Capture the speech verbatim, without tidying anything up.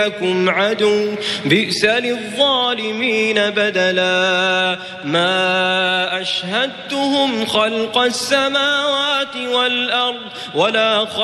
لكم عدو بئس للظالمين بدلا ما أشهدتهم خلق السماوات والأرض ولا خلق